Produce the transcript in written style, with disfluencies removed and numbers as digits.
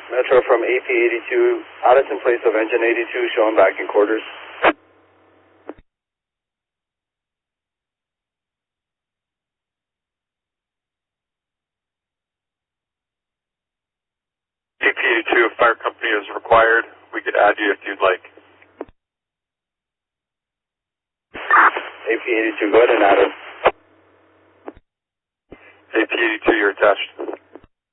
Metro from AP82, Addison Place of Engine 82, showing back in quarters. AP82, if fire company is required, we could add you if you'd like. AP82, go ahead and add us. AP82, you're attached.